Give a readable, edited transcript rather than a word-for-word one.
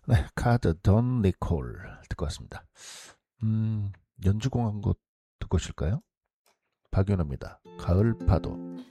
네, 카드 돈 리콜 듣고 왔습니다. 연주공한 곡 듣고 오실까요? 박윤호입니다. 가을 파도.